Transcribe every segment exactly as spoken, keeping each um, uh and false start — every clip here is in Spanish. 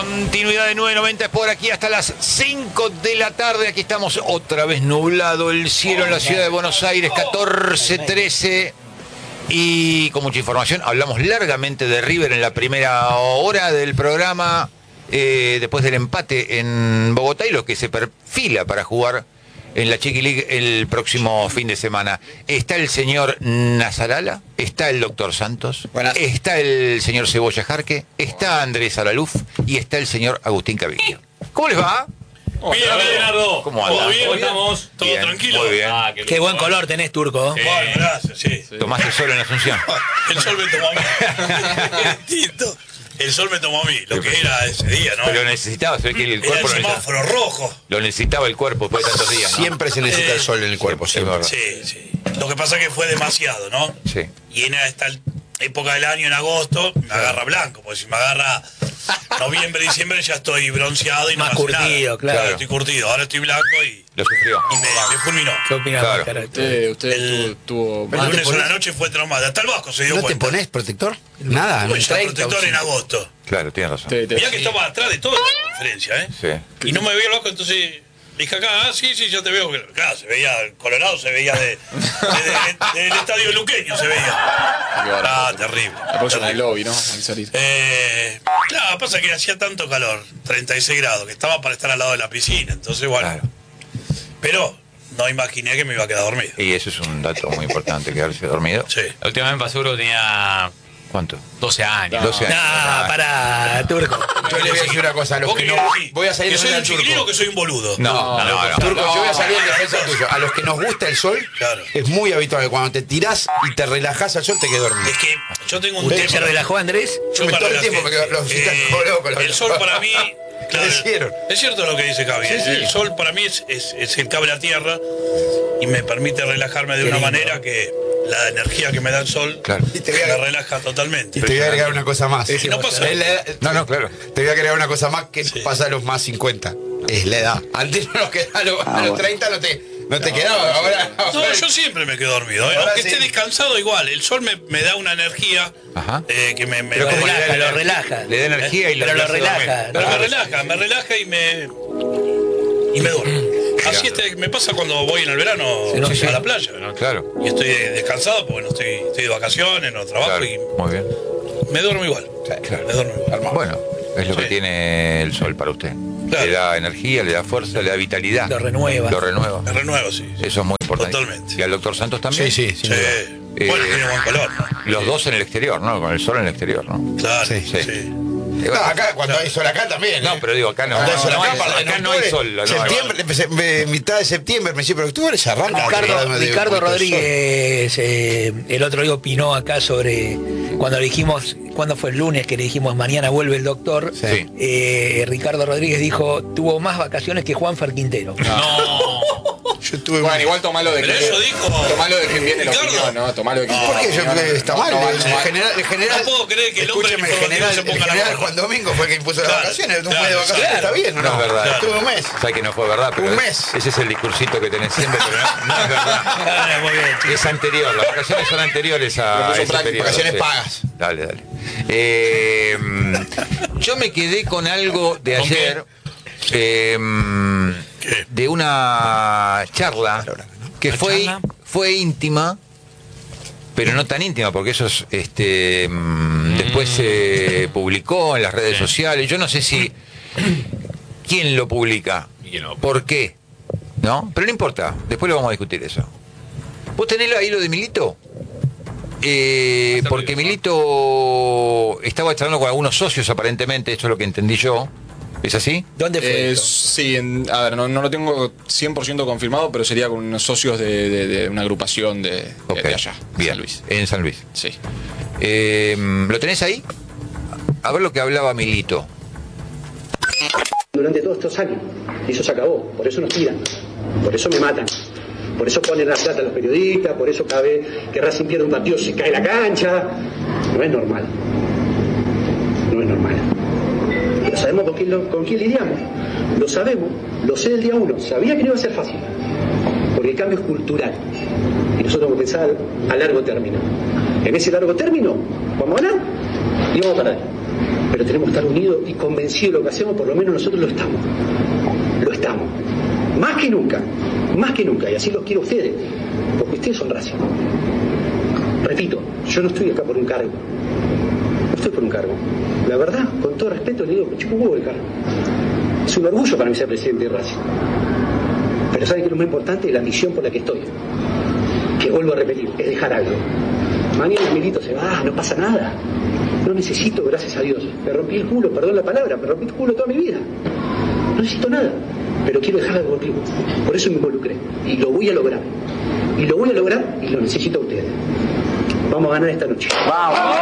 Continuidad de nueve noventa por aquí hasta las cinco de la tarde. Aquí estamos otra vez nublado el cielo en la ciudad de Buenos Aires, catorce trece. Y con mucha información, hablamos largamente de River en la primera hora del programa, eh, después del empate en Bogotá y lo que se perfila para jugar en la Chiqui League el próximo fin de semana. Está el señor Nazarala, está el doctor Santos, Buenas. Está el señor Cebolla Jarque, está Andrés Alaluf y está el señor Agustín Cavillo. ¿Cómo les va? Bien, Leonardo. ¿Cómo anda? ¿Todo bien? ¿Cómo estamos? ¿Todo bien, tranquilo? Muy bien. Ah, qué, qué buen color tenés, Turco. Sí. Bueno, gracias, sí. sí. ¿Tomaste el sol en Asunción? El sol me tomó a mí. Distinto. El sol me tomó a mí, lo que era ese día, ¿no? Pero lo necesitaba, se ve que el cuerpo era el lo semáforo necesitaba. rojo. Lo necesitaba el cuerpo después de tantos días, ¿no? Siempre se necesita Eh, el sol en el cuerpo, siempre. Sí, Sí, sí. Lo que pasa es que fue demasiado, ¿no? Sí. Y en esta época del año, en agosto, me agarra blanco, porque si me agarra noviembre, diciembre, ya estoy bronceado y no más me hace curtido, nada. claro. Estoy curtido, ahora estoy blanco y, Lo sufrió. y me, me fulminó. ¿Qué opinás, Claro. Máscara? Usted, usted El- tuvo... tuvo- El lunes pones- una noche fue traumada. Hasta el Vasco se dio ¿No te cuenta. pones protector? Nada, Tuve no. ya protector en agosto. Claro, tienes razón. te- te- Mirá que estaba atrás de toda la conferencia, ¿eh? Sí. Y no me veía el Vasco, entonces dije acá, ah, sí, sí, ya te veo. Claro, se veía, el Colorado se veía de, de- de- del estadio luqueño, se veía. Ah, terrible. La próxima en el terrible. lobby, ¿no? Hay que salir. Eh, claro, pasa que hacía tanto calor, treinta y seis grados, que estaba para estar al lado de la piscina, entonces bueno. Claro. Pero no imaginé que me iba a quedar dormido. Y eso es un dato muy importante, quedarse dormido. Sí. La última vez me pasó que tenía ¿Cuánto? doce años. doce años. Nah, para Turco. Yo le voy a decir una cosa, a los ¿Vos que qué no... decís? Voy a salir ¿Que en soy un defensa del chiquilino o Turco. que soy un boludo? No, no, no. Turco, yo voy a salir en No, defensa no. tuyo. A los que nos gusta el sol, Claro. es muy habitual que cuando te tirás y te relajás al sol te quedas dormido. Es que yo tengo un ¿Usted tema. se relajó, Andrés? Yo Me me todo el relajé. tiempo me quedo- los citas Eh, como loco, los- El sol para mí. Claro, ¿Qué hicieron? es cierto lo que dice Cavi. Sí, sí. El sol para mí es, es, es el cable a tierra y me permite relajarme de Qué una lindo. manera que la energía que me da el sol Claro. Y te voy a- me relaja totalmente. Y te voy a agregar una cosa más. Y no pasa Es la edad- No, no, claro. Te voy a agregar una cosa más que Sí. pasa a los más cincuenta. Es la edad. Antes no nos quedaba, a los, a los treinta no te, no te quedaba. Ahora, No, ahora- yo siempre me quedo dormido. ¿eh? Ahora Aunque sí. esté descansado, igual. El sol me, me da una energía Ajá. eh, que me, me Pero me como Relaja, le da- lo relaja. Le da energía y Pero lo hace dormir. relaja. Pero me Claro. relaja, me relaja y me. y me duermo. Así este, me pasa cuando voy en el verano no, a sí. la playa. ¿no? Claro. Y estoy descansado porque no estoy, estoy de vacaciones, no trabajo Claro. y Muy bien. me duermo igual. Claro. Me duermo igual. Bueno, es lo que Sí. tiene el sol para usted. Claro. Le da energía, le da fuerza, le da vitalidad. Lo renueva. Lo renueva. Me renuevo, sí. Eso es muy importante. Totalmente. ¿Y al doctor Santos también? Sí, sí, sin Sí. duda. Eh, Bueno, tiene buen color, ¿no? Los dos en el exterior, ¿no? Con el sol en el exterior, ¿no? Claro, Sí, sí. sí. No, acá, cuando hay sol acá también. No, ¿eh? pero digo, acá no. Cuando hay No, sol no acá, hay- para- en acá no hay octubre, sol. no hay- septiembre, empecé- me- mitad de septiembre, principio de octubre, se arranca. Ricardo, de- de- Ricardo de- de- Rodríguez eh, el otro día opinó acá sobre cuando le dijimos, cuando fue el lunes que le dijimos mañana vuelve el doctor, Sí. eh, Ricardo Rodríguez dijo tuvo más vacaciones que Juanfer Quintero. No. Yo tuve Bueno, igual tomalo de Pero que... eso dijo. Tomalo de quien viene la Ricardo. opinión, ¿no? Tomalo de quien ¿Por qué? Yo, viene la opinión. está mal. No, no, el, no, no. general, el general. No puedo creer que el hombre Escúcheme, informativo general, se ponga el la general gorra. Juan Domingo fue el que impuso las Claro, vacaciones. Un claro, mes de vacaciones claro. está bien, ¿no? No es verdad. Estuve un mes. Sabes que no fue verdad, pero Un es- mes. ese es el discursito que tenés siempre, pero no, no es verdad. Muy bien. Es anterior, las vacaciones son anteriores Lo a puso ese práctico. periodo. Vacaciones sí. pagas. Dale, dale. Eh, yo me quedé con algo de ¿Con qué? ayer, eh, ¿Qué? de una charla que ¿Una fue, charla? fue íntima, pero no tan íntima, porque eso es, este, mm, después se publicó en las redes sociales. Yo no sé si quién lo publica, ¿Y quién lo- por qué, ¿no? Pero no importa, después lo vamos a discutir eso. ¿Vos tenés ahí lo de Milito? Eh, porque Milito estaba charlando con algunos socios aparentemente, esto es lo que entendí yo. ¿Es así? ¿Dónde fue Eh, esto? sí, en- a ver, no, no lo tengo cien por ciento confirmado, pero sería con unos socios de, de- de una agrupación de, de- Ok, de allá, de bien, San Luis. en San Luis. Sí. Eh, ¿Lo tenés ahí? A ver lo que hablaba Milito. Durante todos estos años. Y eso se acabó. Por eso nos tiran. Por eso me matan. Por eso ponen la plata a los periodistas. Por eso cada vez que Racing pierde un partido se cae la cancha. No es normal. No es normal. Pero sabemos con quién, lo- con quién lidiamos. Lo sabemos. Lo sé del día uno. Sabía que no iba a ser fácil. Porque el cambio es cultural. Y nosotros vamos a pensar a largo término. En ese largo término, vamos a ganar y vamos a perder. Pero pero tenemos que estar unidos y convencidos de lo que hacemos, por lo menos nosotros lo estamos. Lo estamos. Más que nunca, más que nunca, y así los quiero a ustedes, porque ustedes son Racing. Repito, yo no estoy acá por un cargo, no estoy por un cargo. La verdad, con todo respeto, le digo, me chupo un huevo el cargo. Es un orgullo para mí ser presidente de Racing. Pero ¿saben qué es lo más importante? La misión por la que estoy. Que vuelvo a repetir, es dejar algo. Mañana Milito se va, no pasa nada. No necesito, gracias a Dios. Me rompí el culo, perdón la palabra, me rompí el culo toda mi vida. No necesito nada, pero quiero dejar algo contigo. Por eso me involucré. Y lo voy a lograr. Y lo voy a lograr y lo necesito a ustedes. Vamos a ganar esta noche. ¡Vamos!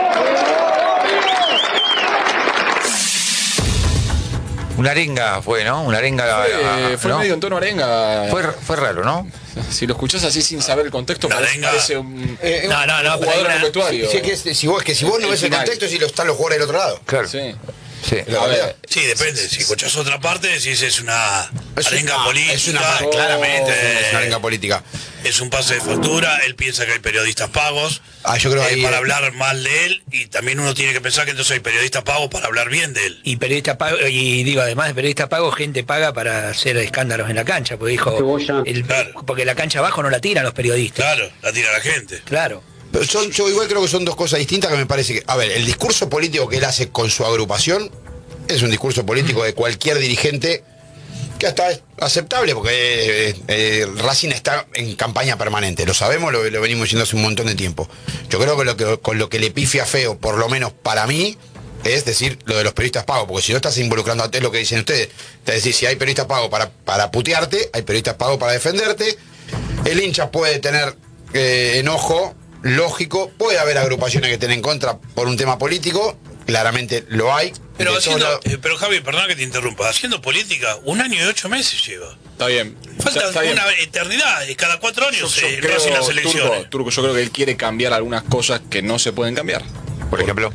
Una arenga fue, ¿no? Una arenga. Fue, fue ¿no? medio en tono arenga. Fue, fue raro, ¿no? Si lo escuchás así sin saber el contexto, parece, parece un, Eh, No, no, no, un pero hay jugador en una- el vestuario. Sí, que es- si, vos, que si vos no El ves el final. contexto, si lo están los jugadores del otro lado. Claro. Sí. Sí. La A verdad. ver, Sí, depende. Si escuchás otra parte, decís es una Es arenga una- política. Es una, claramente, eh, es una arenga política. Es un pase de factura. Él piensa que hay periodistas pagos Ah, yo creo eh, ahí, para eh. hablar mal de él. Y también uno tiene que pensar que entonces hay periodistas pagos para hablar bien de él. Y periodista pago, y digo, además de periodista pago, gente paga para hacer escándalos en la cancha, porque dijo, Cebolla. el- Claro. porque la cancha abajo no la tiran los periodistas. Claro, la tira la gente. Claro. Pero son- yo igual creo que son dos cosas distintas que me parece que. A ver, el discurso político que él hace con su agrupación es un discurso político de cualquier dirigente que hasta es aceptable, porque eh, eh, Racing está en campaña permanente, lo sabemos, lo, lo venimos diciendo hace un montón de tiempo. Yo creo que, lo que con lo que le pifia feo, por lo menos para mí, es decir, lo de los periodistas pagos, porque si no estás involucrando a es lo que dicen ustedes, es decir, si hay periodistas pagos para, para putearte, hay periodistas pagos para defenderte, el hincha puede tener eh, enojo, lógico, puede haber agrupaciones que estén en contra por un tema político, claramente lo hay. Pero, de haciendo, todos lados. eh, pero Javi, perdona que te interrumpa. Haciendo política, un año y ocho meses lleva. está bien. Falta Está bien. una eternidad. eh, Cada cuatro Yo, años yo eh, creo, Racing las Turco, elecciones. Turco, yo creo que él quiere cambiar algunas cosas que no se pueden cambiar. Por ejemplo.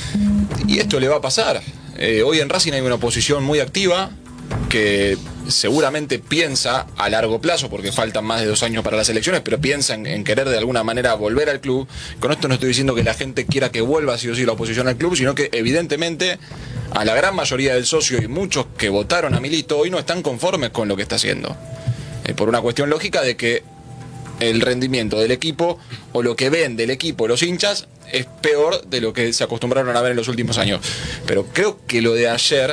Y esto le va a pasar. Eh, hoy en Racing hay una oposición muy activa que seguramente piensa a largo plazo, porque faltan más de dos años para las elecciones, pero piensa en, en querer de alguna manera volver al club. Con esto no estoy diciendo que la gente quiera que vuelva sí o sí la oposición al club, sino que evidentemente a la gran mayoría del socio y muchos que votaron a Milito hoy no están conformes con lo que está haciendo. Eh, por una cuestión lógica de que el rendimiento del equipo o lo que ven del equipo los hinchas es peor de lo que se acostumbraron a ver en los últimos años. Pero creo que lo de ayer,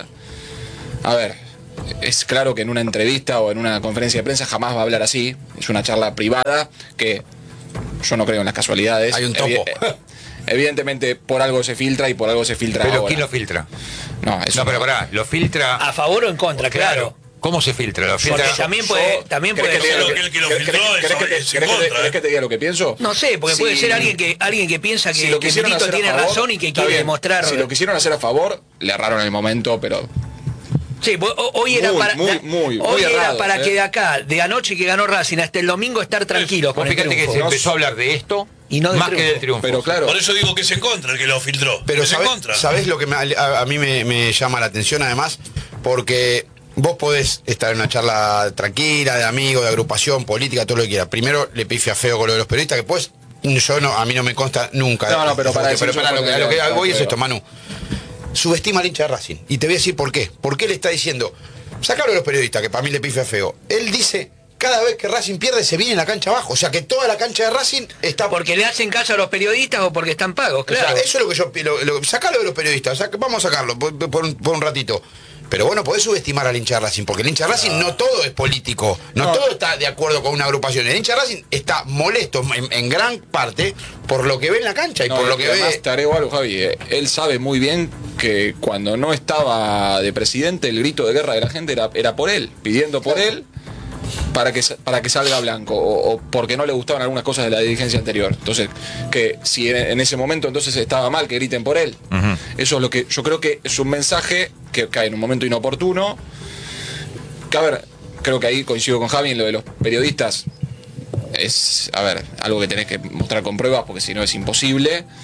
a ver, es claro que en una entrevista o en una conferencia de prensa jamás va a hablar así. Es una charla privada que yo no creo en las casualidades. Hay un topo. Evi- Evidentemente por algo se filtra y por algo se filtra Pero ahora. ¿quién lo filtra? No, eso No, pero no. pará, lo filtra. A favor o en contra, claro. ¿Cómo se filtra? ¿Lo filtra? Porque también puede, también ¿Querés puede que te diga ser. lo que el que lo ¿querés- filtró querés- es- querés que te- es en querés que te- contra, querés eh? que te diga lo que pienso? No sé, porque puede Sí. ser alguien que alguien que piensa que, Si lo que quisieron Milito hacer a tiene favor, razón y que está quiere bien. demostrar. Si lo quisieron hacer a favor, le erraron el momento, pero Sí, ho- hoy era Muy, para, muy, muy, hoy muy era errado, para eh. que de acá, de anoche que ganó Racing hasta el domingo estar tranquilos con Vos el fíjate que se triunfo. empezó a hablar de esto Y no del más que triunfo. del triunfo. pero claro. Por eso digo que es en contra el que lo filtró. Pero es en ¿sabés, contra. ¿sabés lo que me- a, a mí me, me llama la atención además? Porque vos podés estar en una charla tranquila, de amigos, de agrupación, política, todo lo que quieras. Primero le pifia feo con lo de los periodistas, que pues yo no, a mí no me consta nunca. No, no, pero para pero, eso para yo lo que, a lo que creo- voy es creo. esto, Manu. Subestima al hincha de Racing. Y te voy a decir por qué. ¿Por qué le está diciendo? Sacalo de los periodistas, que para mí le pifia feo. Él dice, cada vez que Racing pierde se viene en la cancha abajo. O sea que toda la cancha de Racing está... Porque le hacen caso a los periodistas o porque están pagos, O sea, claro. eso es lo que yo lo, lo- sacalo de los periodistas, saca- vamos a sacarlo por, por un, por un ratito. Pero bueno, podés subestimar al hincha de Racing, porque el hincha de Racing no todo es político, no, No. todo está de acuerdo con una agrupación. El hincha de Racing está molesto en, en gran parte por lo que ve en la cancha y No, por y lo que además ve. te agrego algo, Javi. eh, Él sabe muy bien que cuando no estaba de presidente, el grito de guerra de la gente era, era por él, pidiendo por él para que, sa- para que salga blanco, o, o porque no le gustaban algunas cosas de la dirigencia anterior. Entonces, que si en, en ese momento entonces estaba mal que griten por él. Eso es lo que yo creo que es un mensaje que cae en un momento inoportuno. Que a ver, creo que ahí coincido con Javi en lo de los periodistas. Es, a ver, algo que tenés que mostrar con pruebas porque si no es imposible.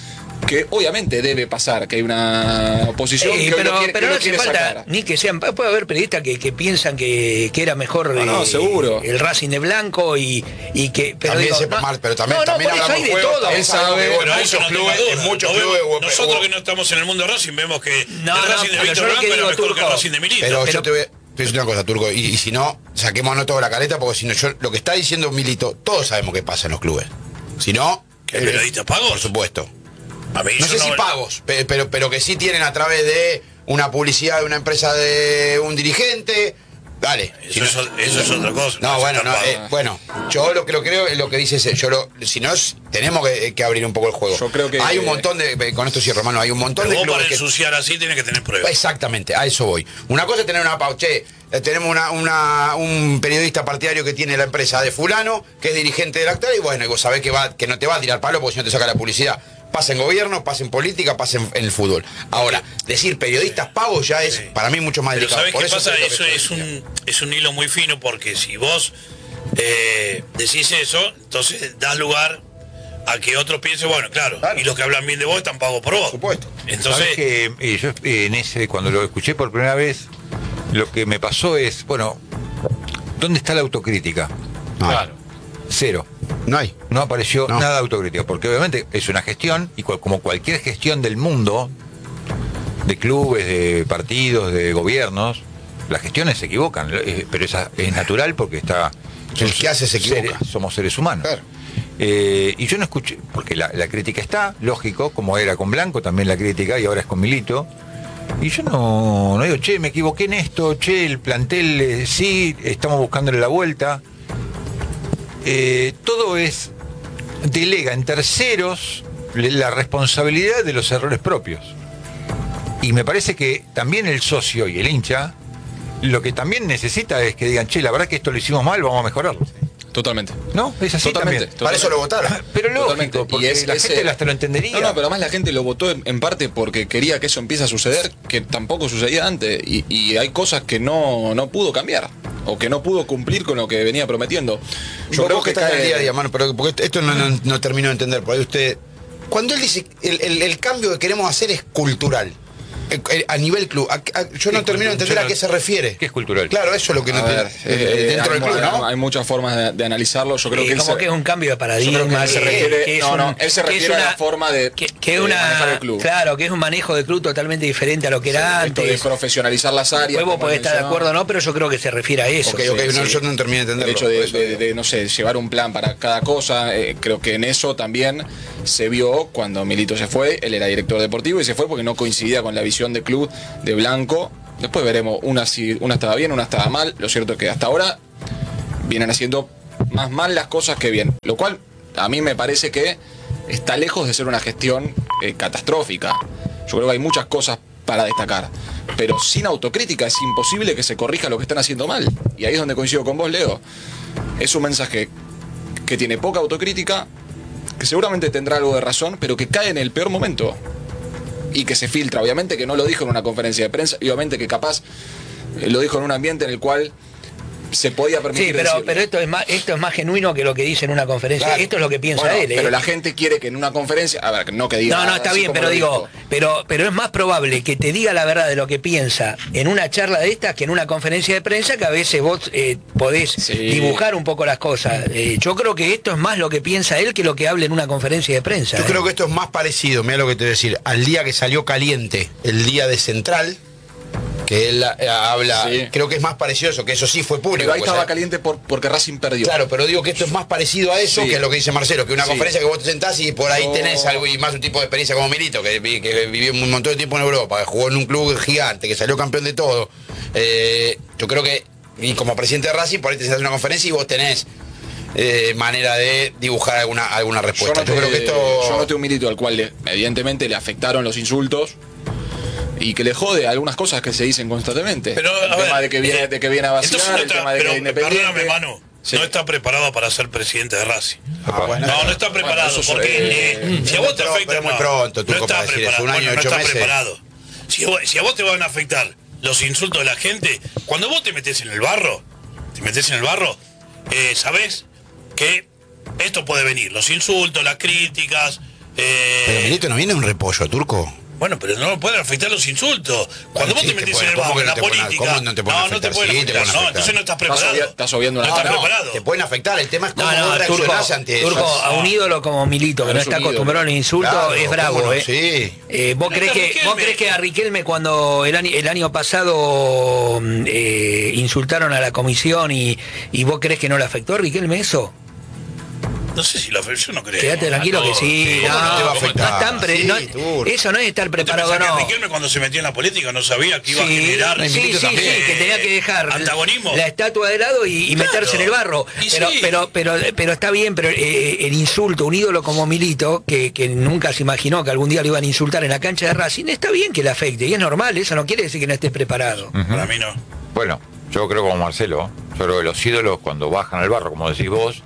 que obviamente debe pasar, que hay una oposición Eh, que hoy pero lo quiere, pero que no lo hace quiere falta sacar. ni que sean. Puede haber periodistas que, que piensan que, que era mejor No, no, eh, seguro. el Racing de Blanco y, y que. Pero También digo, sepa no, mal, pero también- no, no, también por eso hablamos hay de juegos, todo. también sabemos que, Pero bueno, eso muchos no tengo clubes, duda. en muchos Lo vemos- clubes, nosotros hubo- que no estamos en el mundo de Racing vemos que No, el no, Racing de pero Víctor yo lo que Blanco era digo, mejor que el Turco, Racing de Milito. Pero, Pero- yo te voy, te voy a decir una cosa, Turco, y, y si no, saquémonos toda la careta, porque si no, yo, lo que está diciendo Milito, todos sabemos qué pasa en los clubes. Si no... ¿Que hay eh, periodistas pagos? Por supuesto. A mí No yo sé si pagos, pe- pero, pero que sí tienen a través de una publicidad de una empresa de un dirigente. Dale. Eso, Si no- es, eso es otra cosa. No, eso bueno, está no, pago. eh, bueno, yo lo que lo creo es lo que dice ese, yo lo, si no es- tenemos que, que abrir un poco el juego. Yo creo que- hay un montón de, con esto cierro, hermano, hay un montón Pero de vos clubes para que, ensuciar así tenés que tener pruebas. exactamente, a eso voy. Una cosa es tener una pauta, che, eh, tenemos una, una- un periodista partidario que tiene la empresa de fulano, que es dirigente del actor, y bueno, y vos sabés que va, que no te va a tirar palo porque si no te saca la publicidad. Pasa en gobierno, pasa en política, pasa en, en el fútbol. Ahora, decir periodistas pagos ya es para mí mucho más Pero delicado. ¿sabés Por qué eso pasa? te digo Eso que- es un, es un hilo muy fino porque si vos eh, decís eso, entonces das lugar a que otros piensen, bueno, claro, Claro. y los que hablan bien de vos están pagos por vos. Por supuesto. Entonces, ¿Sabés que eh, yo eh, en ese, cuando lo escuché por primera vez, lo que me pasó es, bueno, ¿dónde está la autocrítica? No hay. Claro. Cero. No hay. No apareció No. nada de autocrítica, porque obviamente es una gestión, y cual- como cualquier gestión del mundo, de clubes, de partidos, de gobiernos, las gestiones se equivocan, eh, pero esa es natural porque está... El que hace se equivoca. seres- somos seres humanos. Claro. Eh, y yo no escuché, porque la, la crítica está, lógico, como era con Blanco, también la crítica, y ahora es con Milito. Y yo no, no digo, che, me equivoqué en esto, che, el plantel eh, sí, estamos buscándole la vuelta. Eh, todo es, delega en terceros le- la responsabilidad de los errores propios. Y me parece que también el socio y el hincha, lo que también necesita es que digan, che, la verdad que esto lo hicimos mal, vamos a mejorarlo. Totalmente. ¿No? Es así Totalmente, también. Para eso lo votaron. Pero Totalmente. lógico, porque Y es- la ese- gente hasta lo entendería. No, no, pero además la gente lo votó en, en parte porque quería que eso empiece a suceder, que tampoco sucedía antes. Y, y hay cosas que no, no pudo cambiar, o que no pudo cumplir con lo que venía prometiendo. Yo creo que está en el cae- día a día, mano, pero porque esto no, no, no termino de entender. Por ahí usted. Cuando él dice el, el- el cambio que queremos hacer es cultural. eh, eh, A nivel club. A- a- yo no termino de entender Yo a no- qué se refiere. ¿Qué es cultural? Claro, eso es lo que no A ver, entiendo. eh, Dentro hay, del club, hay- ¿no? hay muchas formas de, de analizarlo. Yo creo Y que él como se- que es un cambio de yo paradigma. creo que él se que- refiere- que es no, un- no, él se que es refiere a una- la forma de- que, que de es una, manejar el club. Claro, que es un manejo de club totalmente diferente a lo que era esto de antes. profesionalizar las áreas. Después vos como podés él estar de mencionaba. acuerdo o no, pero yo creo que se refiere a eso. Ok, ok, Sí, no, sí. yo no terminé de El entenderlo. hecho de, por eso de- digo. de, no sé, llevar un plan para cada cosa, eh, creo que en eso también se vio cuando Milito se fue. Él era director deportivo y se fue porque no coincidía con la visión de club de Blanco. Después veremos, una, si, una estaba bien, una estaba mal. Lo cierto es que hasta ahora vienen haciendo más mal las cosas que bien. Lo cual a mí me parece que está lejos de ser una gestión eh, catastrófica. Yo creo que hay muchas cosas para destacar. Pero sin autocrítica es imposible que se corrija lo que están haciendo mal. Y ahí es donde coincido con vos, Leo. Es un mensaje que tiene poca autocrítica, que seguramente tendrá algo de razón, pero que cae en el peor momento. Y que se filtra, obviamente que no lo dijo en una conferencia de prensa, y obviamente que capaz eh, lo dijo en un ambiente en el cual se podía permitir Sí, pero, decirlo. pero esto es más esto es más genuino que lo que dice en una conferencia. Claro. Esto es lo que piensa Bueno, él. ¿eh? pero la gente quiere que en una conferencia, a ver, no que diga No, no, está así bien, como pero lo digo, dijo. pero, pero es más probable que te diga la verdad de lo que piensa en una charla de estas que en una conferencia de prensa, que a veces vos eh, podés Sí. dibujar un poco las cosas. Eh, yo creo que esto es más lo que piensa él que lo que habla en una conferencia de prensa. Yo ¿eh? creo que esto es más parecido, mira lo que te voy a decir, al día que salió caliente, el día de Central, que él eh, habla, Sí. creo que es más parecido a eso, que eso sí fue público. Pero ahí pues, estaba eh. caliente por, porque Racing perdió. Claro, pero digo que esto es más parecido a eso Sí. que a lo que dice Marcelo, que una Sí. conferencia que vos te sentás y por ahí No. tenés algo y más un tipo de experiencia como Milito, que, vi- que vivió un montón de tiempo en Europa, que jugó en un club gigante, que salió campeón de todo. Eh, yo creo que, y como presidente de Racing, por ahí te sentás en una conferencia y vos tenés eh, manera de dibujar alguna, alguna Yo respuesta. noté, Yo creo que esto... yo noté un Milito al cual le- evidentemente le afectaron los insultos y que le jode algunas cosas que se dicen constantemente. Pero, el a tema ver, de que viene, eh, de que viene a vacilar, entonces no el está- tema de que pero es independiente. perdóname, Manu, Sí. no está preparado para ser presidente de Racing. Ah, bueno. No, no está preparado, Bueno, eso porque es- eh, si a vos te pero- afecta, pero es muy no, pronto, no Turco, está para decir eso, preparado. un año y Bueno, no ocho está meses. preparado. Si, vos- si a vos te van a afectar los insultos de la gente, cuando vos te metés en el barro, te metés en el barro, eh, sabés que esto puede venir, los insultos, las críticas, Eh, Pero Milito no viene un repollo, Turco. Bueno, pero no pueden afectar los insultos. Cuando Bueno, vos sí, te te metés pueden- en el ¿cómo barro, que en no la te pueden- política. cómo no te pueden no, no te afectar? pueden Sí, te afectar. pueden No, afectar. entonces no estás Está preparado. subi- está subiendo no una estás cara. preparado. Te pueden afectar. El tema es cómo No, no, vos Turco, reaccionás ante eso. Turco, a un ídolo como Milito, que Pero no es un está acostumbrado al ídolo. insulto, Claro, es bravo, ¿cómo no? ¿eh? Sí. Eh, ¿vos, Pero crees está que, Riquelme. ¿Vos crees que a Riquelme cuando el año, el año pasado mm, eh, insultaron a la comisión y, y vos crees que no le afectó a Riquelme eso? No sé si la yo no creo. Quédate tranquilo que sí. ¿Cómo No, no te va a no afectar? están pre- Sí, no- Turco. eso no es estar ¿Te preparado, pensás no. que Riquelme cuando se metió en la política no sabía que iba a Sí, generar sí, sí, sí, eh, que tenía que dejar antagonismo? la estatua de lado y, y Claro. meterse en el barro. Y Pero, sí. pero, pero, pero está bien, pero eh, el insulto, un ídolo como Milito, que, que nunca se imaginó que algún día lo iban a insultar en la cancha de Racing, está bien que le afecte, y es normal, eso no quiere decir que no estés preparado. Para mí no. Bueno, yo creo como Marcelo, yo creo que los ídolos cuando bajan al barro, como decís vos,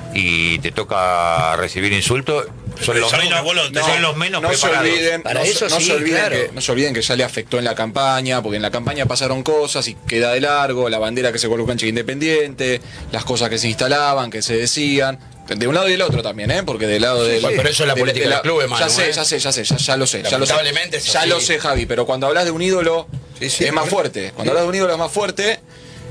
y te toca recibir insultos, son los Sabino, menos, vos lo- son los menos no se preparados. olviden, Para no, se- eso no sí, se olviden claro. que, no se olviden que ya le afectó en la campaña, porque en la campaña pasaron cosas y queda de largo, la bandera que se colocó en Chica Independiente, las cosas que se instalaban, que se decían, de un lado y del otro también, ¿eh? Porque del lado del... sí. Pero eso es la de- política de del club, hermano, Ya sé, ¿eh? ya sé, ya sé, ya, ya lo sé, ya lo sé. Lamentablemente es Ya así. lo sé, Javi, pero cuando hablas de un ídolo Sí, sí, es más bueno. fuerte. Cuando hablas de un ídolo es más fuerte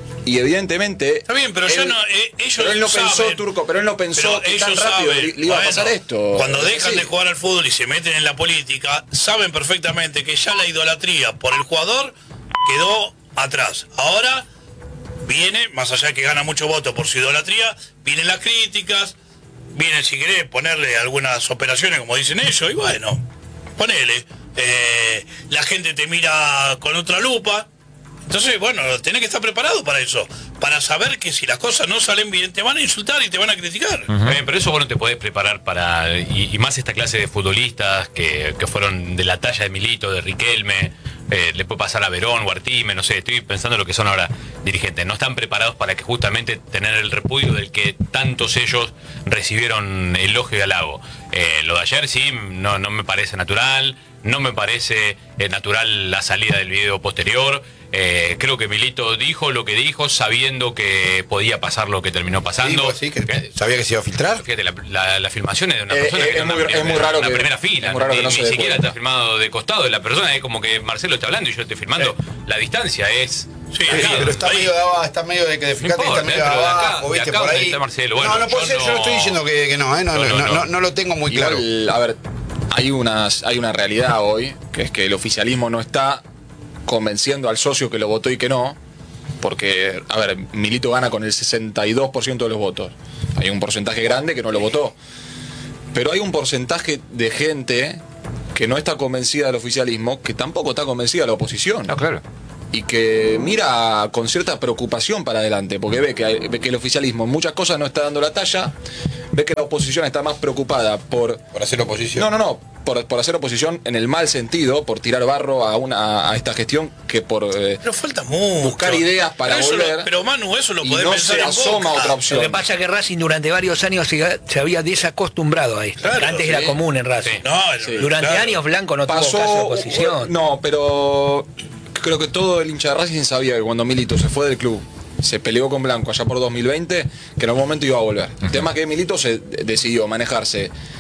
y evidentemente... Está bien, pero ya no, eh, ellos pero él no saben. pensó, Turco, pero él no pensó Pero que tan ellos rápido saben, le, le iba a bueno, pasar esto. Cuando Es dejan así. de jugar al fútbol y se meten en la política, saben perfectamente que ya la idolatría por el jugador quedó atrás. Ahora viene, más allá de que gana mucho voto por su idolatría, vienen las críticas, vienen, si querés, ponerle algunas operaciones, como dicen ellos, y bueno, ponele. Eh, la gente te mira con otra lupa. Entonces, bueno, tenés que estar preparado para eso, para saber que si las cosas no salen bien, te van a insultar y te van a criticar. Está bien, pero eso vos no te podés preparar para... Y, y más esta clase de futbolistas que, que fueron de la talla de Milito, de Riquelme, eh, le puede pasar a Verón o Artime, no sé, estoy pensando en lo que son ahora dirigentes. No están preparados para que justamente tener el repudio del que tantos ellos recibieron elogio y halago. Eh, lo de ayer sí, no, no me parece natural, no me parece eh, natural la salida del video posterior. Eh, creo que Milito dijo lo que dijo sabiendo que podía pasar lo que terminó pasando. Digo, sí, que ¿Qué? sabía que se iba a filtrar. Fíjate, la, la, la filmación es de una Eh, persona eh, que está es en una muy- primera- es muy raro en la que- primera fila. es muy raro ni que no ni se dé siquiera cuenta. está filmado de costado de la persona, es como que Marcelo está hablando y yo estoy filmando. La distancia es... Sí, acá, sí, Pero está ahí. medio de abajo, está medio de que de fíjate que importa, está medio eh, pero de acá- abajo, de viste, acá por donde ahí. está Marcelo, bueno, no, no puede yo ser, yo no estoy no- diciendo que, que no, eh, no, No, no, no, no, no. no, no lo tengo muy claro. Igual, a ver, hay, unas, hay una realidad hoy, que es que el oficialismo no está convenciendo al socio que lo votó y que no, porque, a ver, Milito gana con el sesenta y dos por ciento de los votos. Hay un porcentaje grande que no lo votó. Pero hay un porcentaje de gente que no está convencida del oficialismo, que tampoco está convencida de la oposición. No, claro. Y que mira con cierta preocupación para adelante, porque ve que, ve que el oficialismo en muchas cosas no está dando la talla, ve que la oposición está más preocupada por... Por hacer oposición. No, no, no, por, por hacer oposición en el mal sentido, por tirar barro a, una, a esta gestión, que por... eh, Pero falta mucho. Buscar ideas para pero eso volver. lo- pero Manu, eso lo y podés no pensar se en asoma Boca. otra opción. Lo que pasa es que Racing durante varios años se, se había desacostumbrado a esto. Claro, Antes sí. era común en Racing. Sí. No, Sí. Durante claro. años Blanco no tuvo Pasó... caso de oposición. No, pero creo que todo el hincha de Racing sabía que cuando Milito se fue del club, se peleó con Blanco allá por dos mil veinte, que en algún momento iba a volver. El tema es que Milito se decidió manejarse